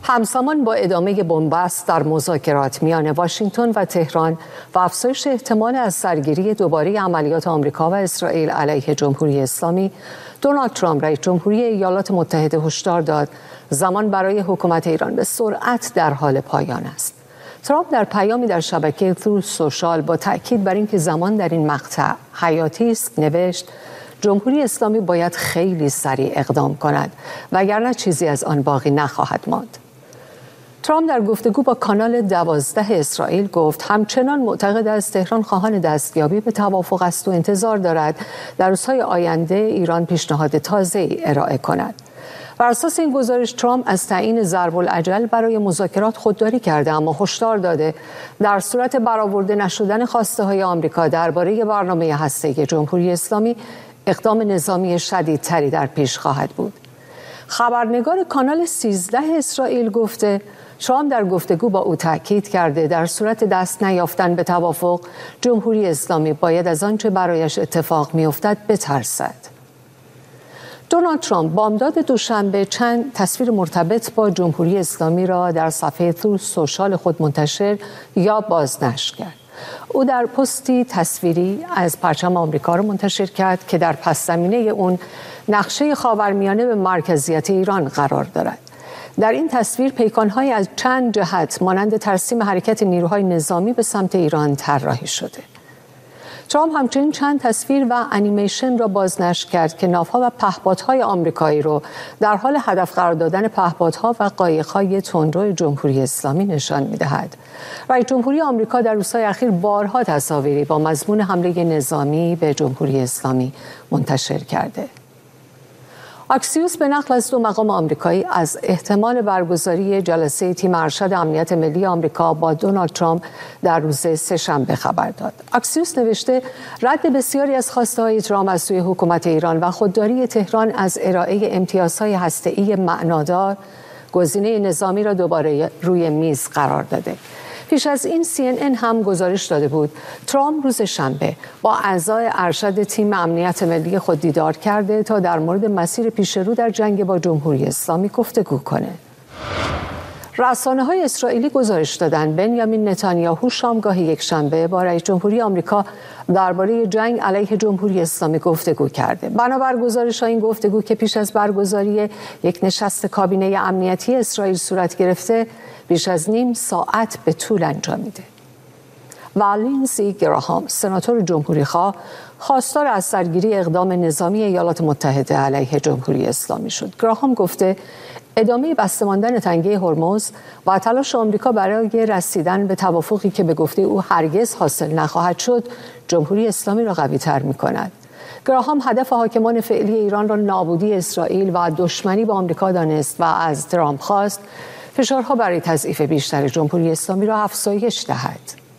همزمان با ادامه بنبست در مذاکرات میان واشنگتن و تهران و افزایش احتمال از سرگیری دوباره عملیات آمریکا و اسرائیل علیه جمهوری اسلامی، دونالد ترامپ رئیس جمهوری ایالات متحده هشدار داد زمان برای حکومت ایران به سرعت در حال پایان است. ترامپ در پیامی در شبکه تروث سوشال با تأکید بر اینکه زمان در این مقطع حیاتی است نوشت: جمهوری اسلامی باید خیلی سریع اقدام کند وگرنه چیزی از آن باقی نخواهد ماند. ترامپ در گفتگو با کانال 12 اسرائیل گفت همچنان معتقد است تهران خواهان دستیابی به توافق است و انتظار دارد در روزهای آینده ایران پیشنهاد تازه‌ای ارائه کند. بر اساس این گزارش ترامپ از تعیین ضرب الاجل برای مذاکرات خودداری کرده، اما هشدار داده در صورت برآورده نشدن خواسته‌های آمریکا درباره برنامه هسته‌ای جمهوری اسلامی اقدام نظامی شدیدتری در پیش خواهد بود. خبرنگار کانال 13 اسرائیل گفته ترامپ در گفتگو با او تاکید کرده در صورت دست نیافتن به توافق جمهوری اسلامی باید از آنچه برایش اتفاق میافتد بترسد. دونالد ترامپ بامداد دوشنبه چند تصویر مرتبط با جمهوری اسلامی را در صفحه تروث سوشال خود منتشر یا بازنشر کرد. او در پستی تصویری از پرچم آمریکا را منتشر کرد که در پس‌زمینه اون نقشه خاورمیانه به مرکزیت ایران قرار دارد. در این تصویر پیکان‌های از چند جهت مانند ترسیم حرکت نیروهای نظامی به سمت ایران طراحی شده. ترامپ همچنین چند تصویر و انیمیشن را بازنشر کرد که ناوها و پهپادهای آمریکایی را در حال هدف قرار دادن پهپادها و قایق‌های تندرو جمهوری اسلامی نشان می‌دهد. رئیس جمهوری آمریکا در روزهای اخیر بارها تصاویری با مضمون حمله نظامی به جمهوری اسلامی منتشر کرده. اکسیوس به نقل از 2 مقام آمریکایی از احتمال برگزاری جلسه تیم ارشد امنیت ملی آمریکا با دونالد ترامپ در روز سه‌شنبه خبر داد. اکسیوس نوشته رد بسیاری از خواسته‌های ترامپ از سوی حکومت ایران و خودداری تهران از ارائه امتیازهای هسته‌ای معنادار گزینه نظامی را دوباره روی میز قرار داده. پیش از این CNN هم گزارش داده بود ترامپ روز شنبه با اعضای ارشد تیم امنیت ملی خود دیدار کرده تا در مورد مسیر پیش رو در جنگ با جمهوری اسلامی گفتگو کنه. رسانه‌های اسرائیلی گزارش دادند بنیامین نتانیاهو شامگاه یکشنبه با رئیس جمهوری آمریکا درباره جنگ علیه جمهوری اسلامی گفتگو کرده. بنابر گزارش‌ها این گفتگو که پیش از برگزاری یک نشست کابینه امنیتی اسرائیل صورت گرفته بیش از نیم ساعت به طول انجامیده. و لینزی گراهام سناتور جمهوری‌خواه خواستار از سرگیری اقدام نظامی ایالات متحده علیه جمهوری اسلامی شد. گراهام گفته ادامه بسته ماندن تنگه هرمز و تلاش آمریکا برای رسیدن به توافقی که به گفته او هرگز حاصل نخواهد شد جمهوری اسلامی را قوی‌تر می‌کند. گراهام هدف حاکمان فعلی ایران را نابودی اسرائیل و دشمنی با آمریکا دانست و از ترامپ خواست فشارها برای تضعیف بیشتر جمهوری اسلامی را افزایش دهد.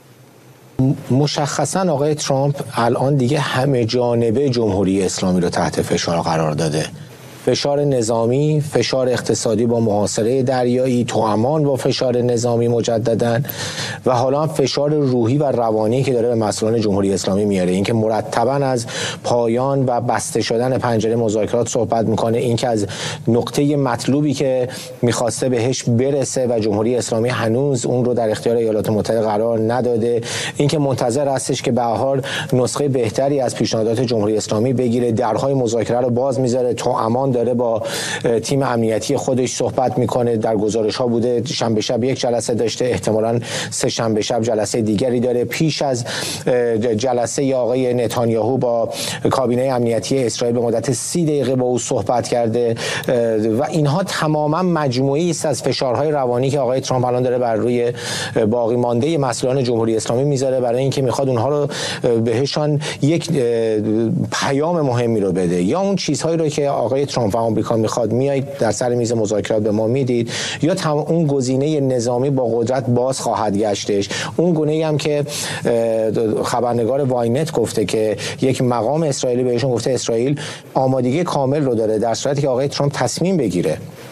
مشخصاً آقای ترامپ الان دیگه همه جانبه جمهوری اسلامی رو تحت فشار قرار داده. فشار نظامی، فشار اقتصادی با محاصره دریایی، توامان با فشار نظامی مجدداً و حالا هم فشار روحی و روانی که داره به مسئولان جمهوری اسلامی میاره. اینکه مرتباً از پایان و بسته شدن پنجره مذاکرات صحبت میکنه، اینکه از نقطه مطلوبی که میخواسته بهش برسه و جمهوری اسلامی هنوز اون رو در اختیار ایالات متحده قرار نداده، اینکه منتظر هستش که بهار نسخه بهتری از پیشنهادات جمهوری اسلامی بگیره، درهای مذاکره رو باز میذاره، توامان داره با تیم امنیتی خودش صحبت میکنه. در گزارش ها بوده شنبه شب یک جلسه داشته، احتمالاً سه شنبه شب جلسه دیگری داره. پیش از جلسه آقای نتانیاهو با کابینه امنیتی اسرائیل به مدت 30 دقیقه با او صحبت کرده و اینها تماما مجموعی است از فشارهای روانی که آقای ترامپ الان داره بر روی باقی مانده مسئولان جمهوری اسلامی میذاره برای اینکه میخواد اونها رو بهشان یک پیام مهمی رو بده، یا اون چیزهایی رو که آقای ترامپ و آمریکا میخواد میایید در سر میز مذاکرات به ما میدید، یا اون گزینه نظامی با قدرت باز خواهد گشتش. اون گونه‌ای هم که خبرنگار واینت گفته که یک مقام اسرائیلی، بهشون گفته اسرائیل آمادگی کامل رو داره در صورتی که آقای ترامپ تصمیم بگیره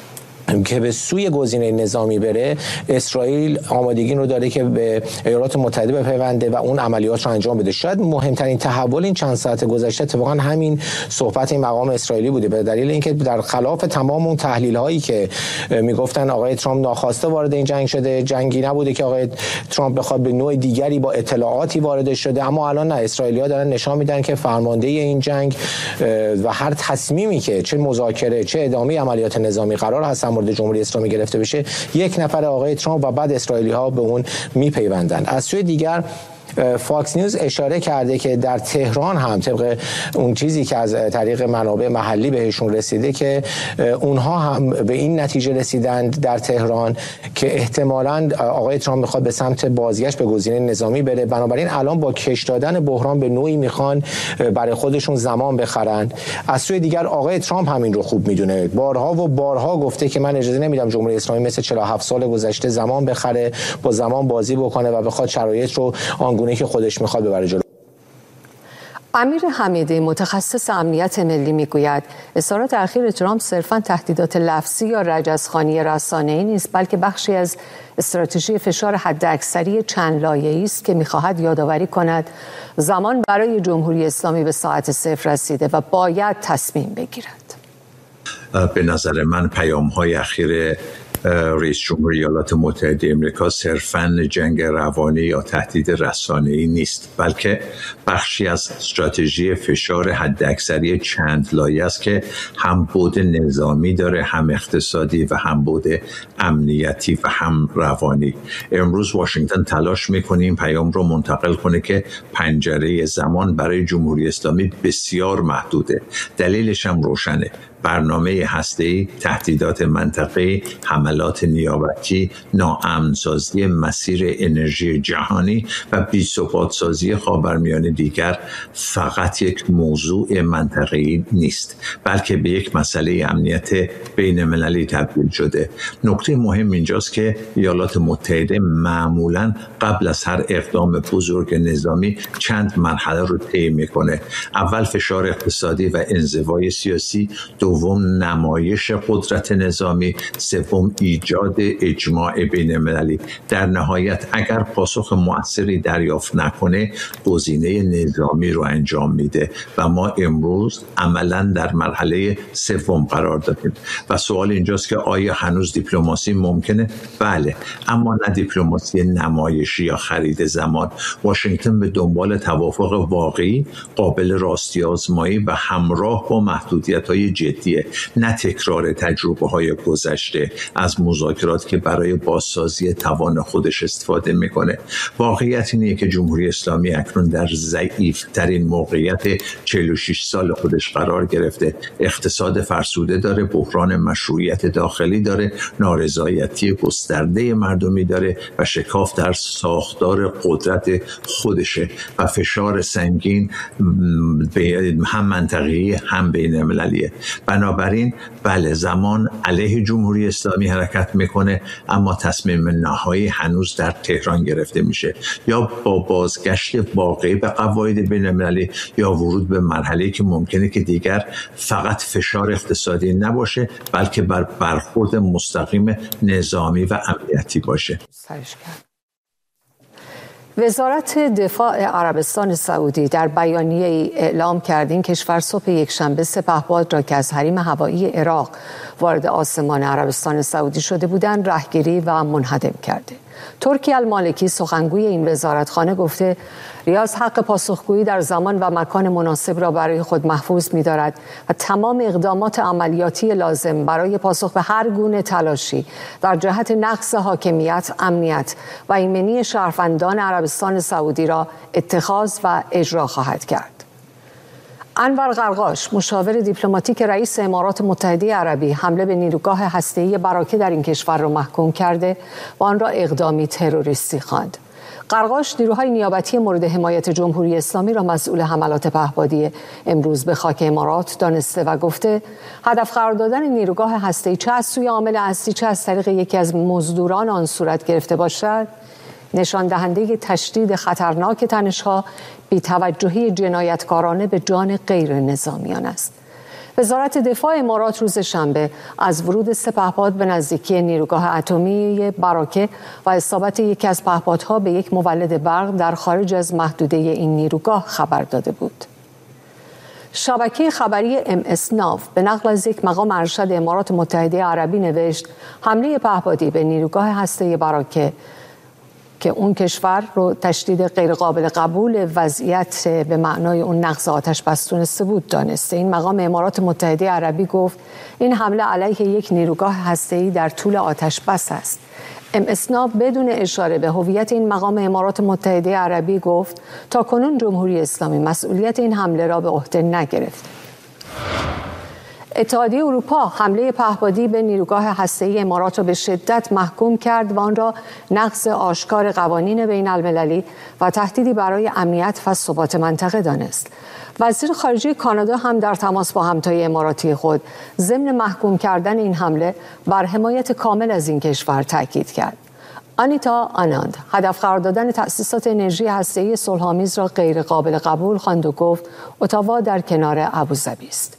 که به سوی گزینه نظامی بره، اسرائیل آمادگی رو داره که به ایالات متحده بپیونده و اون عملیات رو انجام بده. شاید مهمترین تحول این چند ساعت گذشته اتفاقا همین صحبت این مقام اسرائیلی بوده، به دلیل اینکه در خلاف تمام اون تحلیل هایی که میگفتن آقای ترامپ ناخواسته وارد این جنگ شده، جنگی نبوده که آقای ترامپ بخواد، به نوع دیگری با اطلاعاتی وارد شده، اما الان نه، اسرائیلی‌ها دارن نشان میدن که فرمانده این جنگ و هر تصمیمی که چه مذاکره چه ادامه عملیات نظامی قرار هست مورد جمهوری اسلامی گرفته بشه، یک نفر آقای ترامپ و بعد اسرائیلی‌ها به اون میپیوندن. از سوی دیگر فاکس نیوز اشاره کرده که در تهران هم طبق اون چیزی که از طریق منابع محلی بهشون رسیده که اونها هم به این نتیجه رسیدند در تهران که احتمالاً آقای ترامپ میخواد به سمت بازگشت به گزینه نظامی بره، بنابراین الان با کش دادن بحران به نوعی میخوان برای خودشون زمان بخرن. از سوی دیگر آقای ترامپ همین رو خوب میدونه، بارها و بارها گفته که من اجازه نمیدم جمهوری اسلامی مثل 47 سال گذشته زمان بخره، با زمان بازی بکنه و بخواد شرایط رو آنگونه که خودش میخواد ببره جلو. امیر حمیدی متخصص امنیت ملی میگوید اظهارات اخیر ترامپ صرفاً تهدیدات لفظی یا رجزخوانی رسانه‌ای نیست، بلکه بخشی از استراتژی فشار حداکثری چند لایه‌ای است که می‌خواهد یادآوری کند زمان برای جمهوری اسلامی به ساعت صفر رسیده و باید تصمیم بگیرد. به نظر من پیام‌های اخیر رئیس جمهور ایالات متحده آمریکا صرفاً جنگ روانی یا تهدید رسانه‌ای نیست، بلکه بخشی از استراتژی فشار حداکثری چند لایه است که هم بعد نظامی داره، هم اقتصادی و هم بعد امنیتی و هم روانی. امروز واشنگتن تلاش می‌کنه این پیام رو منتقل کنه که پنجره زمان برای جمهوری اسلامی بسیار محدوده. دلیلش هم روشنه: برنامه هسته‌ای، تهدیدات منطقه‌ای، حملات نیابتی، ناامن‌سازی مسیر انرژی جهانی و بی‌ثبات‌سازی خاورمیانه دیگر فقط یک موضوع منطقه‌ای نیست، بلکه به یک مسئله امنیت بین‌المللی تبدیل شده. نکته مهم اینجاست که ایالات متحده معمولاً قبل از هر اقدام بزرگ نظامی چند مرحله رو طی می‌کنه. اول فشار اقتصادی و انزوای سیاسی، دوم نمایش قدرت نظامی، سوم ایجاد اجماع بین المللی. در نهایت اگر پاسخ مؤثری دریافت نکنه گزینه نظامی رو انجام میده و ما امروز عملاً در مرحله سوم قرار داریم و سوال اینجاست که آیا هنوز دیپلماسی ممکنه؟ بله، اما نه دیپلماسی نمایشی یا خرید زمان. واشنگتن به دنبال توافق واقعی، قابل راستی آزمایی و همراه با محدودیت‌های جدیه، نه تکرار تجربه‌های گذشته از مذاکرات که برای بازسازی توان خودش استفاده میکنه. واقعیت اینه که جمهوری اسلامی اکنون در ضعیف‌ترین موقعیت 46 سال خودش قرار گرفته. اقتصاد فرسوده داره، بحران مشروعیت داخلی داره، نارضایتی گسترده مردمی داره و شکاف در ساختار قدرت خودشه و فشار سنگین هم منطقه‌ای هم بین‌المللیه. بنابراین بله، زمان علیه جمهوری اسلامی حرکت میکنه، اما تصمیم نهایی هنوز در تهران گرفته میشه، یا با بازگشت واقعی به قواعد بین‌المللی یا ورود به مرحله‌ای که ممکنه که دیگر فقط فشار اقتصادی نباشه بلکه بر برخورد مستقیم نظامی و امنیتی باشه. وزارت دفاع عربستان سعودی در بیانیه‌ای اعلام کرد این کشور صبح یکشنبه سپهباد را که از حریم هوایی عراق وارد آسمان عربستان سعودی شده بودند رهگیری و منهدم کرده. ترکی المالکی سخنگوی این وزارتخانه گفته ریاض حق پاسخگویی در زمان و مکان مناسب را برای خود محفوظ می‌دارد و تمام اقدامات عملیاتی لازم برای پاسخ به هر گونه تلاشی در جهت نقض حاکمیت، امنیت و ایمنی شهروندان عربستان سعودی را اتخاذ و اجرا خواهد کرد. انور قرقاش مشاور دیپلماتیک رئیس امارات متحده عربی حمله به نیروگاه هسته‌ای براکه در این کشور را محکوم کرده و آن را اقدامی تروریستی خواند. قرقاش نیروهای نیابتی مورد حمایت جمهوری اسلامی را مسئول حملات پهپادی امروز به خاک امارات دانسته و گفته هدف قرار دادن نیروگاه هسته‌ای چه از سوی عامل اصلی چه از طریق یکی از مزدوران آن صورت گرفته باشد نشان دهنده تشدید خطرناک تنش‌ها، بی‌توجهی جنایتکارانه به جان غیر نظامیان است. وزارت دفاع امارات روز شنبه از ورود سپهباد به نزدیکی نیروگاه اتمی براکه و اصابت یکی از پهپادها به یک مولد برق در خارج از محدوده این نیروگاه خبر داده بود. شبکه خبری MS ناو به نقل از یک مقام ارشد امارات متحده عربی نوشت حمله پهپادی به نیروگاه هسته‌ای براکه که اون کشور رو تشدید غیرقابل قبول وضعیت به معنای اون نقض آتش بس تونسته بود دانسته. این مقام امارات متحده عربی گفت این حمله علیه یک نیروگاه هسته‌ای در طول آتش بس است. MS ناو بدون اشاره به هویت این مقام امارات متحده عربی گفت تاکنون جمهوری اسلامی مسئولیت این حمله را به عهده نگرفت. اتحادیه اروپا حمله پهپادی به نیروگاه هسته‌ای امارات را به شدت محکوم کرد و آن را نقض آشکار قوانین بین المللی و تهدیدی برای امنیت و ثبات منطقه دانست. وزیر خارجه کانادا هم در تماس با همتای اماراتی خود ضمن محکوم کردن این حمله بر حمایت کامل از این کشور تاکید کرد. آنیتا آناند هدف قرار دادن تأسیسات انرژی هسته‌ای صلح‌آمیز را غیر قابل قبول خواند و گفت اتاوا در کنار ابوظبی است.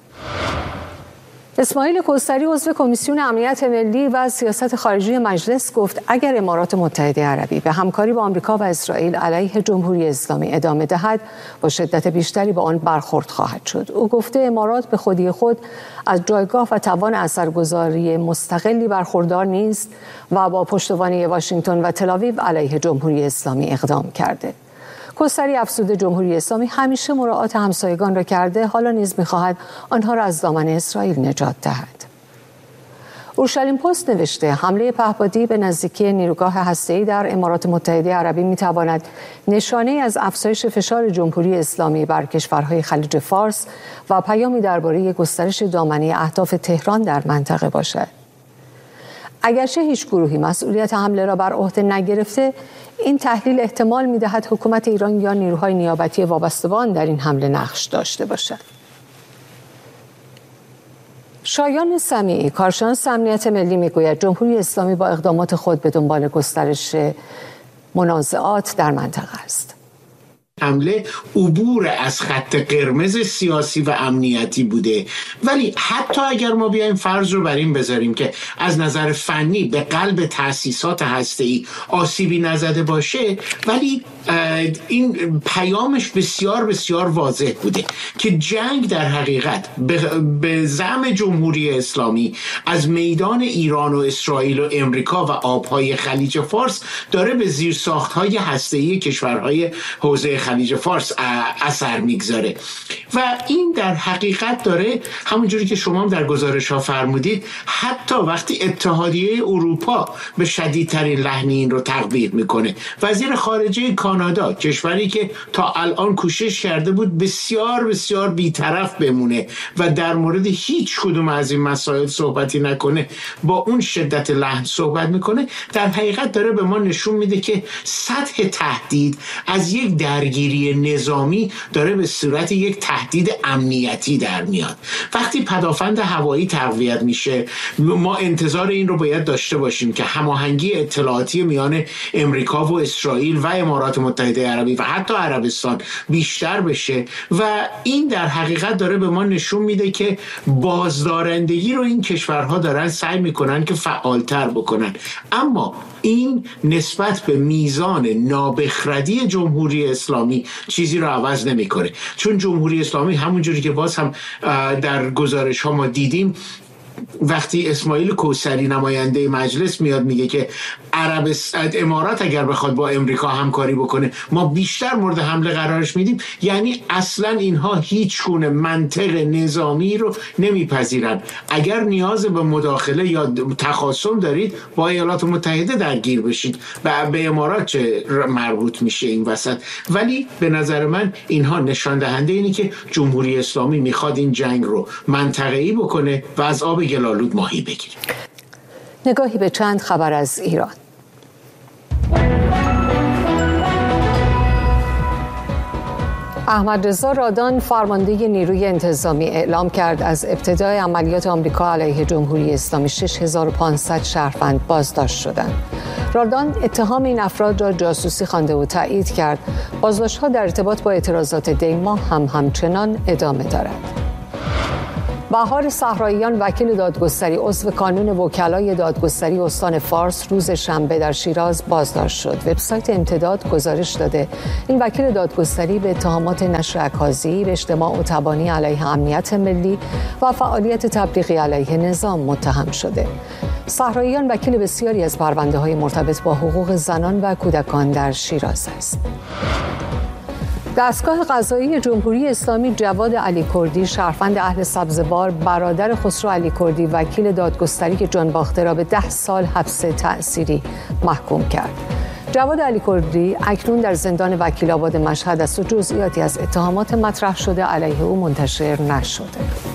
اسماعیل کوثری عضو کمیسیون امنیت ملی و سیاست خارجی مجلس گفت اگر امارات متحده عربی به همکاری با آمریکا و اسرائیل علیه جمهوری اسلامی ادامه دهد با شدت بیشتری با آن برخورد خواهد شد. او گفته امارات به خودی خود از جایگاه و توان اثرگذاری مستقلی برخوردار نیست و با پشتوانه واشنگتن و تل‌آویو علیه جمهوری اسلامی اقدام کرده. کوثری افزوده جمهوری اسلامی همیشه مراعات همسایگان را کرده، حالا نیز می‌خواهد آنها را از دامن اسرائیل نجات دهد. اورشلیم پست نوشته حمله پهپادی به نزدیکی نیروگاه هسته‌ای در امارات متحده عربی می‌تواند نشانه از افزایش فشار جمهوری اسلامی بر کشورهای خلیج فارس و پیامی درباره گسترش دامنه اهداف تهران در منطقه باشد. اگرچه هیچ گروهی مسئولیت حمله را بر عهده نگرفته، این تحلیل احتمال می‌دهد حکومت ایران یا نیروهای نیابتی وابسته به آن در این حمله نقش داشته باشد. شایان سمیعی کارشناس امنیت ملی میگوید جمهوری اسلامی با اقدامات خود به دنبال گسترش منازعات در منطقه است. حمله عبور از خط قرمز سیاسی و امنیتی بوده، ولی حتی اگر ما بیایم فرض رو بر این بذاریم که از نظر فنی به قلب تأسیسات هسته‌ای آسیبی نزده باشه، ولی این پیامش بسیار بسیار واضح بوده که جنگ در حقیقت به زعم جمهوری اسلامی از میدان ایران و اسرائیل و امریکا و آبهای خلیج فارس داره به زیرساخت‌های هسته‌ای کشورهای حوزه خلیج فارس اثر میگذاره و این در حقیقت داره همونجوری که شما هم در گزارش ها فرمودید، حتی وقتی اتحادیه اروپا به شدیدترین لحن این رو تقبیح میکنه. وزیر خارجه کانادا، کشوری که تا الان کوشش کرده بود بسیار بسیار بی‌طرف بمونه و در مورد هیچ کدوم از این مسائل صحبتی نکنه، با اون شدت لحن صحبت میکنه، در حقیقت داره به ما نشون میده که سطح تهدید از یک درگیری نظامی داره به صورت یک تهدید امنیتی در میاد. وقتی پدافند هوایی تقویت میشه، ما انتظار این رو باید داشته باشیم که هماهنگی اطلاعاتی میان امریکا و اسرائیل و امارات متحده عربی و حتی عربستان بیشتر بشه و این در حقیقت داره به ما نشون میده که بازدارندگی رو این کشورها دارن سعی میکنن که فعالتر بکنن، اما این نسبت به میزان نابخردی جمهوری اسلامی چیزی رو عوض نمیکنه، چون جمهوری اسلامی همونجوری که باز هم در گزارش ها ما دیدیم، وقتی اسماعیل کوثری نماینده مجلس میاد میگه که امارات اگر بخواد با امریکا همکاری بکنه ما بیشتر مورد حمله قرارش میدیم، یعنی اصلا اینها هیچ گونه منطق نظامی رو نمیپذیرن. اگر نیاز به مداخله یا تخاصم دارید با ایالات متحده درگیر بشید و به امارات چه مربوط میشه این وسط، ولی به نظر من اینها نشان دهنده اینه که جمهوری اسلامی میخواد این جنگ رو منطقه‌ای بکنه و از آب گلالود ماهی بگیره. نگاهی به چند خبر از ایران. احمد رضا رادان فرمانده نیروی انتظامی اعلام کرد از ابتدای عملیات آمریکا علیه جمهوری اسلامی 6500 شهروند بازداشت شدند. رادان اتهام این افراد را جاسوسی خوانده و تایید کرد. بازداشت‌ها در ارتباط با اعتراضات دی ماه همچنان ادامه دارد. بهار صحراییان وکیل دادگستری عضو کانون وکلای دادگستری استان فارس روز شنبه در شیراز بازداشت شد. وبسایت امتداد گزارش داده این وکیل دادگستری به اتهامات نشر اکاذی به اجتماع و تبانی علیه امنیت ملی و فعالیت تبلیغی علیه نظام متهم شده. صحراییان وکیل بسیاری از پرونده‌های مرتبط با حقوق زنان و کودکان در شیراز است. دستگاه قضایی جمهوری اسلامی جواد علی کردی شهروند اهل سبزوار برادر خسرو علی کردی وکیل دادگستری جانباخته را به 10 سال حبس تأثیری محکوم کرد. جواد علی کردی اکنون در زندان وکیل آباد مشهد است و جزئیاتی از اتهامات مطرح شده علیه او منتشر نشده.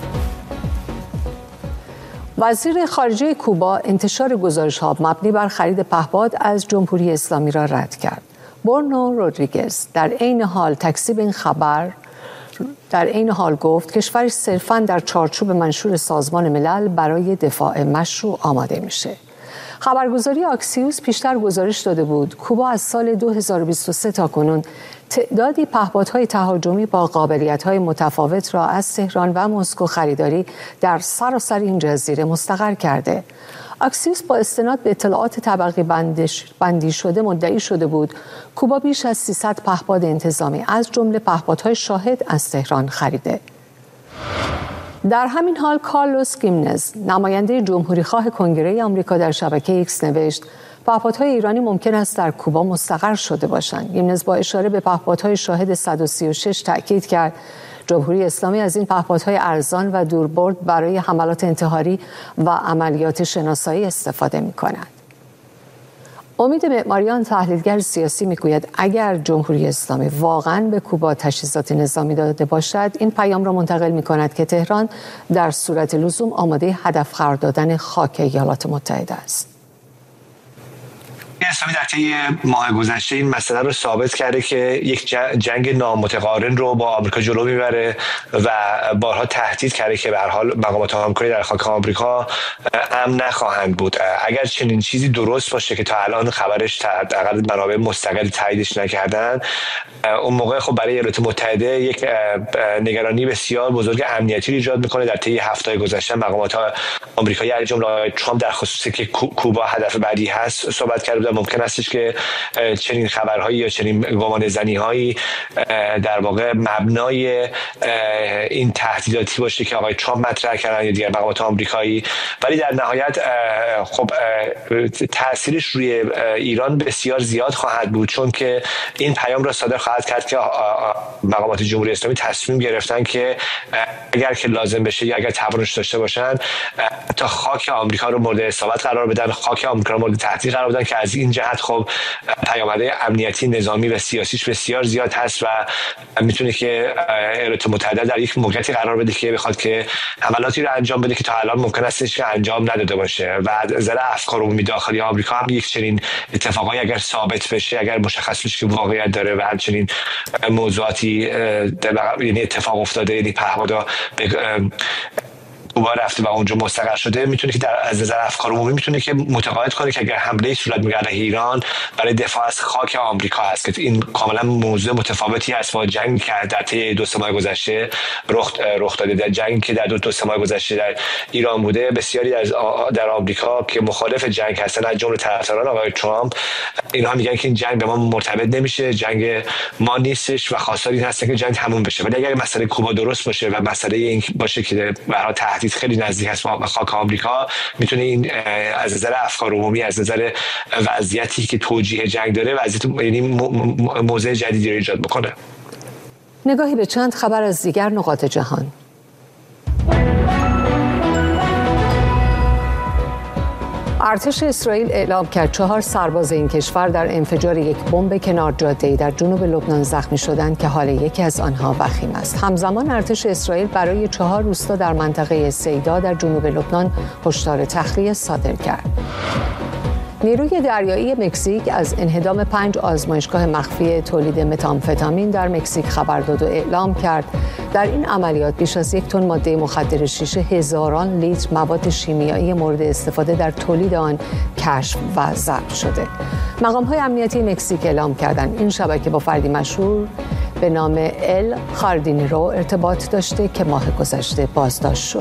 وزیر خارجه کوبا انتشار گزارش‌ها مبنی بر خرید پهپاد از جمهوری اسلامی را رد کرد. برنو رودریگز در عین حال تکذیب این خبر گفت کشورش صرفاً در چارچوب منشور سازمان ملل برای دفاع مشروع آماده میشه. خبرگزاری آکسیوس پیشتر گزارش داده بود کوبا از سال 2023 تا کنون تعدادی پهپادهای تهاجمی با قابلیت‌های متفاوت را از تهران و مسکو خریداری در سراسر این جزیره مستقر کرده. آکسیوس با استناد به اطلاعات طبقه بندی شده مدعی شده بود کوبا بیش از 300 پهپاد انتظامی از جمله پهپادهای شاهد از تهران خریده. در همین حال کارلوس گیمنز نماینده جمهوریخواه کنگره آمریکا در شبکه ایکس نوشت پهپادهای ایرانی ممکن است در کوبا مستقر شده باشند. گیمنز با اشاره به پهپادهای شاهد 136 تأکید کرد جمهوری اسلامی از این پهپادهای ارزان و دوربرد برای حملات انتحاری و عملیات شناسایی استفاده می‌کند. امید معماریان تحلیلگر سیاسی میگوید اگر جمهوری اسلامی واقعاً به کوبا تجهیزات نظامی داده باشد این پیام را منتقل می‌کند که تهران در صورت لزوم آماده هدف قرار دادن خاک ایالات متحده است. اسلامی در طی ماه گذشته این مسئله رو ثابت کرده که یک جنگ نامتقارن رو با آمریکا جلو میبره و بارها تهدید کرده که به هر حال مقامات آمریکایی در خاک آمریکا امن نخواهند بود. اگر چنین چیزی درست باشه که تا الان خبرش حداقل منابع مستقلی تاییدش نکردن، اون موقع خب برای ایالات متحده یک نگرانی بسیار بزرگ امنیتی ایجاد میکنه. در طی هفته‌های گذشته مقامات آمریکایی از جمله آقای ترامپ در خصوصی که کوبا هدف بعدی هست صحبت کرده. ممکن استش که چنین خبرهایی یا چنین گمانه‌زنی‌هایی در واقع مبنای این تهدیداتی باشه که آقای ترامپ مطرح کردن یا دیگر مقامات آمریکایی، ولی در نهایت خب تأثیرش روی ایران بسیار زیاد خواهد بود، چون که این پیام را صادر خواهد کرد که مقامات جمهوری اسلامی تصمیم گرفتن که اگر که لازم بشه یا اگر توانش داشته باشن تا خاک آمریکا رو مورد اصابت قرار بدن، خاک آمریکا رو مورد تهدید قرار بدن، که از این جهت خب پیامدهای امنیتی نظامی و سیاسیش بسیار زیاد هست و میتونه که ایالات متحده در یک موقعیتی قرار بده که بخواد که حملاتی رو انجام بده که تا الان ممکن است که انجام نداده باشه. و از نظر افکار عمومی داخلی آمریکا هم یک چنین اتفاقایی اگر ثابت بشه، اگر مشخص بشه که واقعیت داره و همچنین موضوعاتی یعنی اتفاق افتاده، یعنی پهپادها کوبا رفته و اونجا مستقر شده، میتونه که از نظر افکار عمومی میتونه که متقاعد کنه که اگر حمله صورت میگیره علیه ایران برای دفاع از خاک آمریکا است، که این کاملا موضوع متفاوتی است با جنگی که در طی 2 ماه گذشته رخ داده. در جنگی که در 2 ماه گذشته در ایران بوده، بسیاری در آمریکا که مخالف جنگ هستن از جمله طرفداران آقای ترامپ، اینها میگن که این جنگ به ما مرتبط نمیشه، جنگ ما نیستش و خواستار این هستن که جنگ تموم بشه. ولی اگر مسئله کوبا درست باشه و مسئله این باشه که برای تهدید خیلی نزدیک است با خاک آمریکا، میتونه این از نظر افکار عمومی، از نظر وضعیتی که توجیه جنگ داره، وضعیت یعنی موضع جدیدی رو ایجاد بکنه. نگاهی به چند خبر از دیگر نقاط جهان. ارتش اسرائیل اعلام کرد 4 سرباز این کشور در انفجار یک بمب کنار جاده‌ای در جنوب لبنان زخمی شدند که حال یکی از آنها وخیم است. همزمان ارتش اسرائیل برای 4 روستا در منطقه سیدا در جنوب لبنان هشدار تخلیه صادر کرد. نیروی دریایی مکزیک از انهدام 5 آزمایشگاه مخفی تولید متامفتامین در مکزیک خبر داد و اعلام کرد در این عملیات بیش از 1 تن ماده مخدر شیشه، هزاران لیتر مواد شیمیایی مورد استفاده در تولید آن کشف و ضبط شده. مقام‌های امنیتی مکزیک اعلام کردند این شبکه با فردی مشهور به نام ال خاردینیرو ارتباط داشته که ماه گذشته بازداشت شد.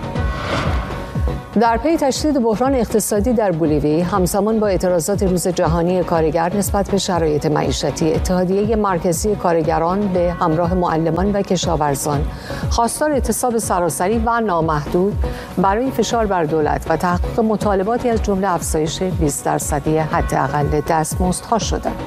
در پی تشدید بحران اقتصادی در بولیوی همزمان با اعتراضات روز جهانی کارگر نسبت به شرایط معیشتی، اتحادیه مرکزی کارگران به همراه معلمان و کشاورزان خواستار اعتصاب سراسری و نامحدود برای فشار بر دولت و تحقیق مطالباتی از جمله افزایش 20% حداقل دستمزدها شدند.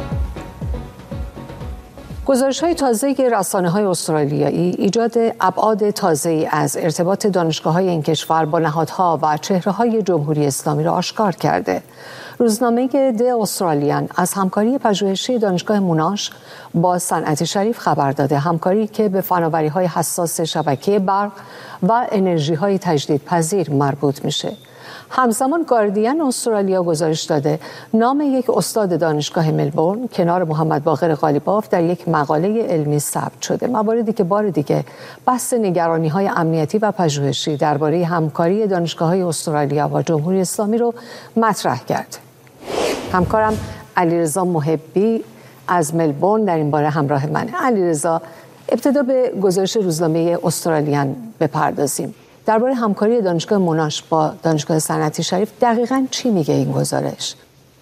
گزارش‌های تازه رسانه‌های استرالیایی ایجاد ابعاد تازه‌ای از ارتباط دانشگاه‌های این کشور با نهادها و چهره‌های جمهوری اسلامی را آشکار کرده. روزنامه د استرالیان از همکاری پژوهشی دانشگاه موناش با صنعتی شریف خبر داده، همکاری که به فناوری‌های حساس شبکه برق و انرژی‌های تجدیدپذیر مربوط میشه. همزمان گاردین استرالیا گزارش داده نام یک استاد دانشگاه ملبورن کنار محمد باقر قالیباف در یک مقاله علمی ثبت شده، مواردی که بار دیگه بحث نگرانی‌های امنیتی و پژوهشی درباره همکاری دانشگاه‌های استرالیا و جمهوری اسلامی رو مطرح کرد. همکارم علیرضا محبی از ملبورن در این باره همراه منه. علیرضا، ابتدا به گزارش روزنامه استرالیان بپردازیم. درباره همکاری دانشگاه موناش با دانشگاه صنعتی شریف دقیقاً چی میگه این گزارش؟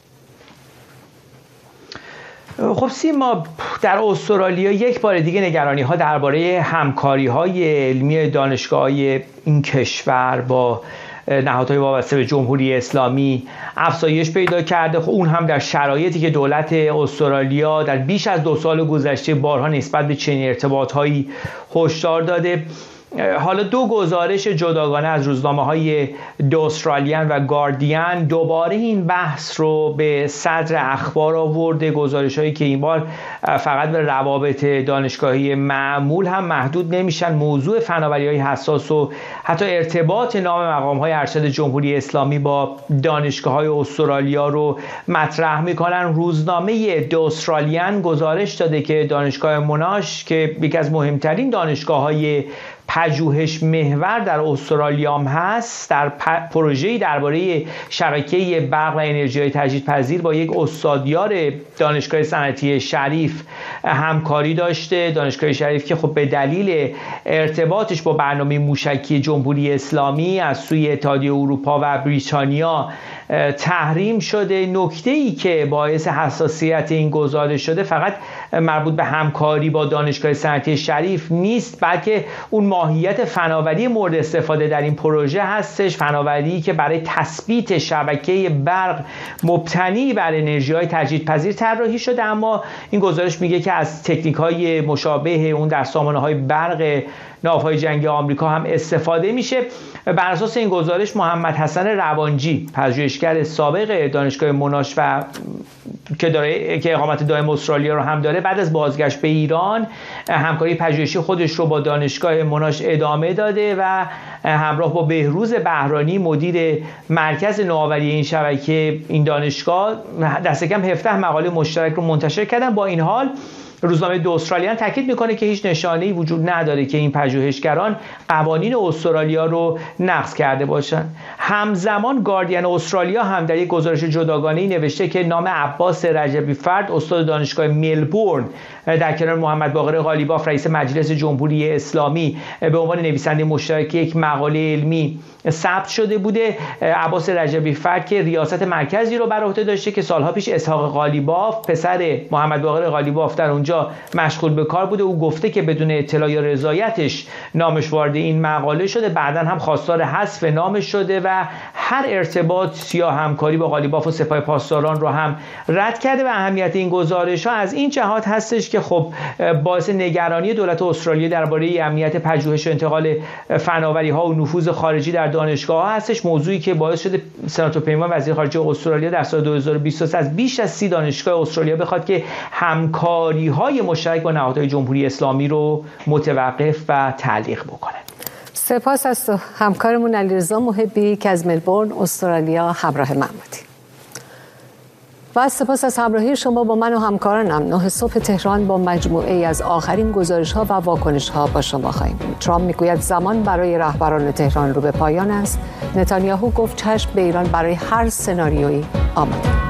خب سیما، در استرالیا یک بار دیگه نگرانی ها درباره همکاری های علمی دانشگاه‌های این کشور با نهادهای وابسته به جمهوری اسلامی افزایش پیدا کرده. اون هم در شرایطی که دولت استرالیا در بیش از 2 سال گذشته بارها نسبت به چنین ارتباط‌هایی هشدار داده. حالا 2 گزارش جداگانه از روزنامه‌های د استرالیان و گاردین دوباره این بحث رو به صدر اخبار آورده. گزارش‌هایی که این بار فقط به روابط دانشگاهی معمول هم محدود نمیشن، موضوع فناوری‌های حساس و حتی ارتباط نام مقام‌های ارشد جمهوری اسلامی با دانشگاه‌های استرالیا رو مطرح می‌کنن. روزنامه د استرالیان گزارش داده که دانشگاه موناش که یکی از مهمترین دانشگاه‌های پژوهش محور در استرالیا هم هست، در پروژه‌ای درباره شبکه برق و انرژی‌های تجدیدپذیر با یک استادیار دانشگاه صنعتی شریف همکاری داشته. دانشگاه شریف که خب به دلیل ارتباطش با برنامه موشکی جمهوری اسلامی از سوی اتحادیه اروپا و بریتانیا تحریم شده. نکته‌ای که باعث حساسیت این گزارش شده فقط مربوط به همکاری با دانشگاه صنعتی شریف نیست، بلکه اون ماهیت فناوری مورد استفاده در این پروژه هستش، فناوری که برای تثبیت شبکه برق مبتنی بر انرژی‌های تجدیدپذیر طراحی شده. اما این گزارش میگه که از تکنیک‌های مشابه اون در سامانه‌های برق ناوهای جنگی آمریکا هم استفاده میشه. بر اساس این گزارش محمد حسن روانجی، پژوهشگر سابق دانشگاه موناش و که اقامت دائم استرالیا رو هم داره، بعد از بازگشت به ایران همکاری پژوهشی خودش رو با دانشگاه موناش ادامه داده و همراه با بهروز بهرانی مدیر مرکز نوآوری این شبکه این دانشگاه دست کم 17 مقاله مشترک رو منتشر کردن. با این حال روزنامه د استرالیان تاکید میکنه که هیچ نشانه‌ای وجود نداره که این پژوهشگران قوانین استرالیا رو نقض کرده باشند. همزمان گاردین استرالیا هم در یک گزارش جداگانه‌ای نوشته که نام عباس رجبی فرد، استاد دانشگاه ملبورن، در کنار محمد باقر قالیباف رئیس مجلس جمهوری اسلامی به عنوان نویسنده مشترک یک مقاله علمی ثبت شده بوده. عباس رجبی فرد که ریاست مرکزی رو بر عهده داشته که سالها پیش اسحاق قالیباف پسر محمد باقر قالیباف در اونجا مشغول به کار بوده. او گفته که بدون اطلاع یا رضایتش نامش وارد این مقاله شده، بعداً هم خواستار حذف نامش شده و هر ارتباط یا همکاری با قالیباف و سپاه پاسداران رو هم رد کرده. و اهمیت این گزارش‌ها از این جهات هستش که خب باعث نگرانی دولت استرالیا درباره امنیت پژوهش و انتقال فناوری‌ها و نفوذ خارجی در دانشگاه‌ها هستش، موضوعی که باعث شده سناتور پیمان وزیر خارجه استرالیا در سال 2023 از بیش از 30 دانشگاه استرالیا بخواد که همکاری‌های مشترک با نهادهای جمهوری اسلامی رو متوقف و تعلیق بکنه. سپاس از تو همکارمون علیرضا محبی که از ملبورن استرالیا همراه من بودی. و سپاس از همراهی شما با من و همکارانم. 9 صبح تهران با مجموعه از آخرین گزارش‌ها و واکنش‌ها با شما خواهیم بود. ترامپ میگوید زمان برای رهبران تهران رو به پایان است. نتانیاهو گفت چشم به ایران برای هر سناریویی آماده.